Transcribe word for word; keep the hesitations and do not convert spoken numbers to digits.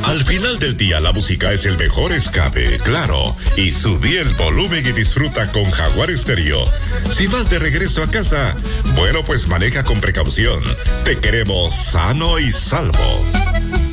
Al final del día la música es el mejor escape, claro, y subí el volumen y disfruta con Jaguar Stereo. Si vas de regreso a casa, bueno, pues maneja con precaución. Te queremos sano y salvo.